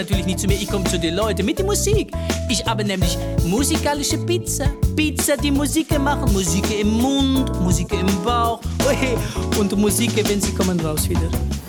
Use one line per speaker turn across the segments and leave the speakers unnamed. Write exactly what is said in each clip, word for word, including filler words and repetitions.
Natürlich nicht zu mir, ich komme zu den Leuten mit der Musik. Ich habe nämlich musikalische Pizza. Pizza, die Musik machen. Musik im Mund, Musik im Bauch. Und Musik, wenn sie kommen raus wieder.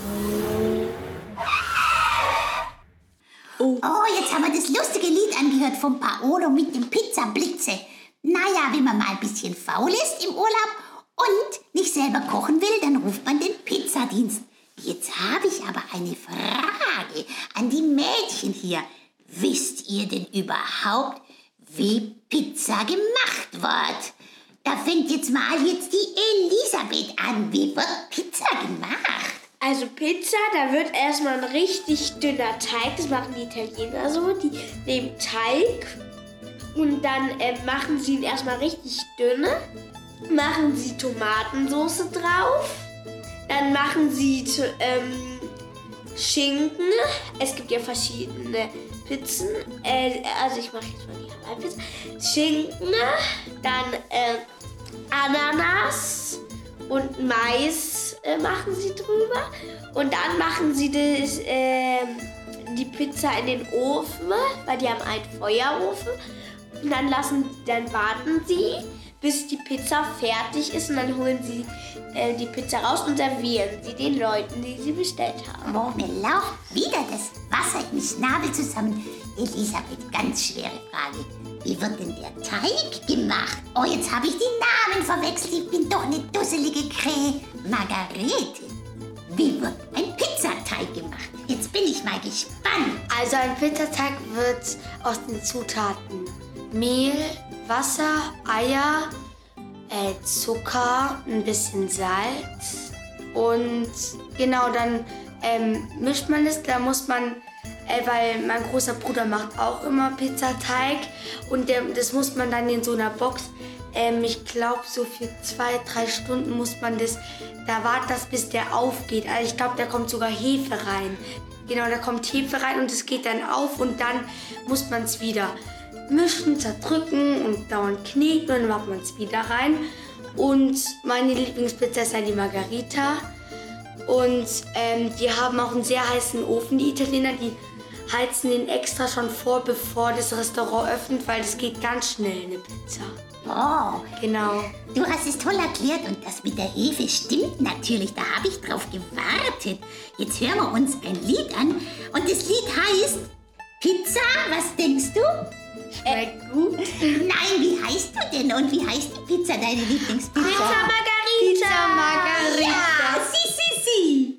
Oh. oh, jetzt haben wir das lustige Lied angehört von Paolo mit dem Pizzablitze. Naja, wenn man mal ein bisschen faul ist im Urlaub und nicht selber kochen will, dann ruft man den Pizzadienst. Jetzt habe ich aber eine Frage an die Mädchen hier. Wisst ihr denn überhaupt, wie Pizza gemacht wird? Da fängt jetzt mal jetzt die Elisabeth an. Wie wird Pizza gemacht?
Also Pizza, da wird erstmal ein richtig dünner Teig. Das machen die Italiener so. Die nehmen Teig und dann äh, machen sie ihn erstmal richtig dünn. Machen sie Tomatensauce drauf. Dann machen sie ähm, Schinken. Es gibt ja verschiedene Pizzen. Äh, also ich mache jetzt mal die Hawaii-Pizza. Schinken, dann äh, Ananas und Mais äh, machen sie drüber. Und dann machen sie das, äh, die Pizza in den Ofen, weil die haben einen Feuerofen. Und dann, lassen, dann warten sie, bis die Pizza fertig ist. Und dann holen sie äh, die Pizza raus und servieren sie den Leuten, die sie bestellt haben.
Oh, mir lauft wieder das Wasser im Schnabel zusammen. Elisabeth, ganz schwere Frage. Wie wird denn der Teig gemacht? Oh, jetzt habe ich die Namen verwechselt. Ich bin doch eine dusselige Krähe. Margarete, wie wird ein Pizzateig gemacht? Jetzt bin ich mal gespannt.
Also ein Pizzateig wird aus den Zutaten Mehl, Wasser, Eier, äh, Zucker, ein bisschen Salz und genau, dann ähm, mischt man es. Da muss man, äh, weil mein großer Bruder macht auch immer Pizzateig und der, das muss man dann in so einer Box, ähm, ich glaube so für zwei, drei Stunden muss man das, da wartet das, bis der aufgeht. Also ich glaube, da kommt sogar Hefe rein. Genau, da kommt Hefe rein und es geht dann auf und dann muss man es wieder mischen, zerdrücken und dauernd kneten und dann macht man es wieder rein. Und meine Lieblingspizza ist ja die Margarita. Und ähm, die haben auch einen sehr heißen Ofen, die Italiener. Die heizen den extra schon vor, bevor das Restaurant öffnet, weil das geht ganz schnell, eine Pizza.
Oh,
genau.
Du hast es toll erklärt und das mit der Hefe stimmt natürlich. Da habe ich drauf gewartet. Jetzt hören wir uns ein Lied an und das Lied heißt Pizza, was denkst du?
Schmeckt gut.
Nein, wie heißt du denn und wie heißt die Pizza, deine Lieblingspizza?
Pizza Margarita!
Pizza Margarita.
Ja, si, si, si.